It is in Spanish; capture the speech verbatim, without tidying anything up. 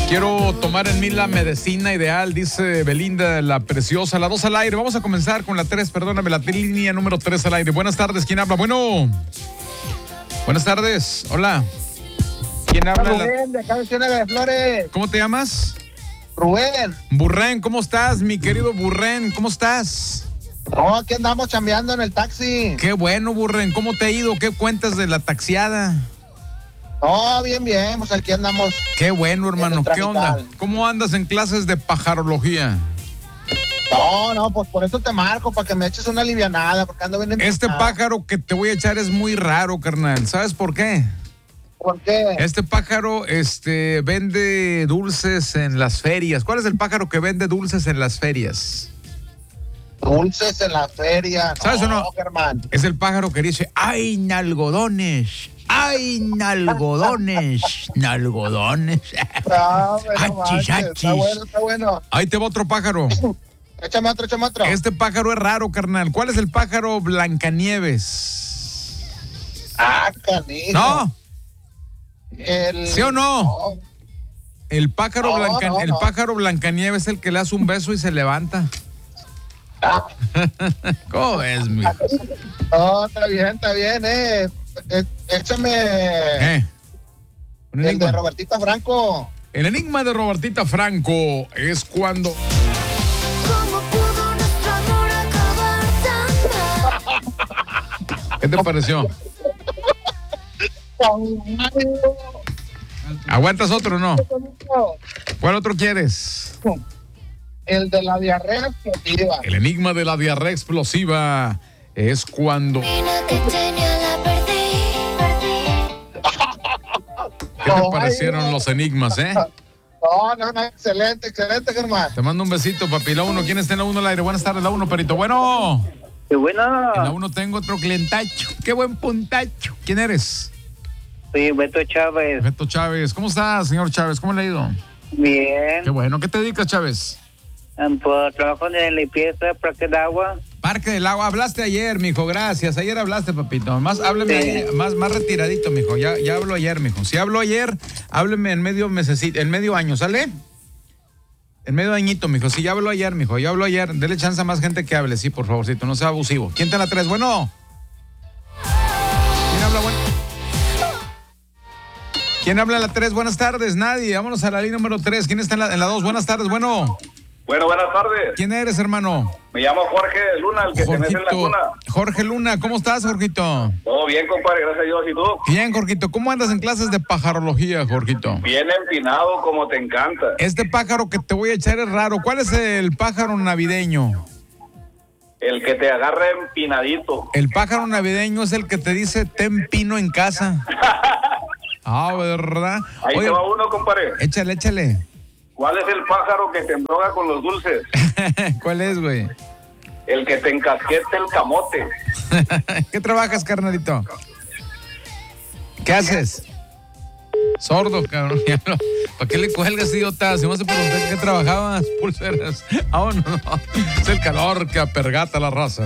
Quiero tomar en mí la medicina ideal, dice Belinda, la preciosa. La dos al aire. Vamos a comenzar con la tres, perdóname, la línea número tres al aire. Buenas tardes, ¿quién habla? Bueno. Buenas tardes, hola. ¿Quién habla? Rubén, de acá de Ciénaga de Flores. ¿Cómo te llamas? Rubén. Burren, ¿cómo estás, mi querido Burren? ¿Cómo estás? No, aquí andamos chambeando en el taxi. Qué bueno, Burren. ¿Cómo te ha ido? ¿Qué cuentas de la taxiada? No, bien, bien, pues aquí andamos. Qué bueno, hermano. ¿Qué onda? ¿Cómo andas en clases de pajarología? No, no, pues por eso te marco, para que me eches una livianada, porque ando bien empezado. Este pájaro que te voy a echar es muy raro, carnal. ¿Sabes por qué? ¿Por qué? Este pájaro este, vende dulces en las ferias. ¿Cuál es el pájaro que vende dulces en las ferias? Dulces en la feria. ¿Sabes o no? Germán. Es el pájaro que dice, ¡ay, nalgodones! ¡Ay, nalgodones! ¡Nalgodones! No, bueno, ¡Achis, manches, achis! está bueno, está bueno. Ahí te va otro pájaro. Échame otro, échame otro. Este pájaro es raro, carnal. ¿Cuál es el pájaro Blancanieves? Ah, canijo. ¿No? El... ¿Sí o no? No. El pájaro, No, Blanca... no, el no. pájaro Blancanieves es el que le hace un beso y se levanta. Ah. ¿Cómo es, mi? No, está bien, está bien, eh. Eh, Échame ¿Eh? ¿Un el de enigma? Robertita Franco. El enigma de Robertita Franco es cuando... ¿Cómo pudo nuestro amor acabar tan mal? ¿Qué te pareció? ¿Aguantas otro o no? ¿Cuál otro quieres? El de la diarrea explosiva. El enigma de la diarrea explosiva es cuando... Pena que tenía la perdí, perdí. ¿Qué te Ay, parecieron no. los enigmas, eh? No, no, no, excelente, excelente, Germán. Te mando un besito, papi. La uno, ¿quién está en la uno al aire? Buenas tardes, la uno, perito. Bueno, Qué buena. en la uno tengo otro clientacho. Qué buen puntacho. ¿Quién eres? Soy Beto Chávez. Beto Chávez. ¿Cómo estás, señor Chávez? ¿Cómo le ha ido? Bien. Qué bueno. ¿Qué te dedicas, Chávez? Um, pues, trabajo en limpieza, parque de agua. Parque del Agua. Hablaste ayer, mijo. Gracias. Ayer hablaste, papito. Más, hábleme Sí. ahí, más, más retiradito, mijo. Ya, ya hablo ayer, mijo. Si hablo ayer, hábleme en medio mesecito, en medio año, ¿sale? En medio añito, mijo. Sí, ya hablo ayer, mijo. Ya hablo ayer. Dele chance a más gente que hable, sí, por favorcito. No sea abusivo. ¿Quién te la tres? Bueno. ¿Quién habla? Bueno. ¿Quién habla en la tres? Buenas tardes. Nadie. Vámonos a la línea número tres. ¿Quién está en la, en la dos? Buenas tardes. Bueno. Bueno, buenas tardes. ¿Quién eres, hermano? Me llamo Jorge Luna, el que tenés en la Jorgito. cuna. Jorge Luna. ¿Cómo estás, Jorgito? Todo bien, compadre, gracias a Dios. ¿Y tú? Bien, Jorgito. ¿Cómo andas en clases de pajarología, Jorgito? Bien empinado, como te encanta. Este pájaro que te voy a echar es raro. ¿Cuál es el pájaro navideño? El que te agarra empinadito. El pájaro navideño es el que te dice ten pino en casa. Ah, ¿verdad? Ahí Oye, te va uno, compadre. échale, échale. ¿Cuál es el pájaro que te embroga con los dulces? ¿Cuál es, güey? El que te encasquete el camote. ¿Qué trabajas, carnalito? ¿Qué haces? Sordo, cabrón. ¿Para qué le cuelgas, idiota? Si vamos a preguntar qué trabajabas, pulseras. Ah, no, no. Es el calor que apergata la raza.